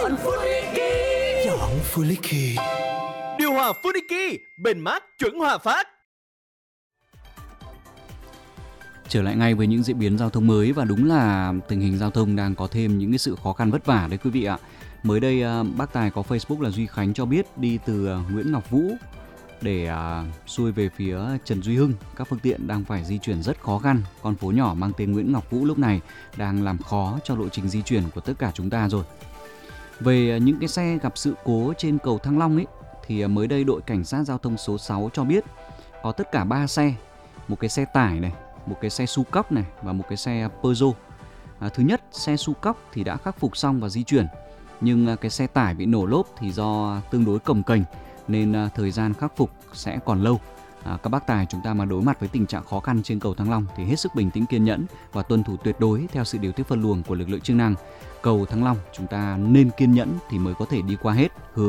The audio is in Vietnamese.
Chọn Funiki. Chọn Funiki. Điều hòa Funiki, bền mát chuẩn Hòa Phát. Trở lại ngay với những diễn biến giao thông mới, và đúng là tình hình giao thông đang có thêm những cái sự khó khăn vất vả đấy quý vị ạ. Mới đây bác Tài có Facebook là Duy Khánh cho biết đi từ Nguyễn Ngọc Vũ để xuôi về phía Trần Duy Hưng, các phương tiện đang phải di chuyển rất khó khăn. Con phố nhỏ mang tên Nguyễn Ngọc Vũ lúc này đang làm khó cho lộ trình di chuyển của tất cả chúng ta rồi. Về những cái xe gặp sự cố trên cầu Thăng Long ấy, thì mới đây đội cảnh sát giao thông số 6 cho biết có tất cả 3 xe, một cái xe tải này, một cái xe su cóc này và một cái xe Peugeot. Thứ nhất, xe su cóc thì đã khắc phục xong và di chuyển, nhưng cái xe tải bị nổ lốp thì do tương đối cồng kềnh nên thời gian khắc phục sẽ còn lâu. Các bác tài chúng ta mà đối mặt với tình trạng khó khăn trên cầu Thăng Long thì hết sức bình tĩnh, kiên nhẫn và tuân thủ tuyệt đối theo sự điều tiết phân luồng của lực lượng chức năng. Cầu Thăng Long chúng ta nên kiên nhẫn thì mới có thể đi qua hết.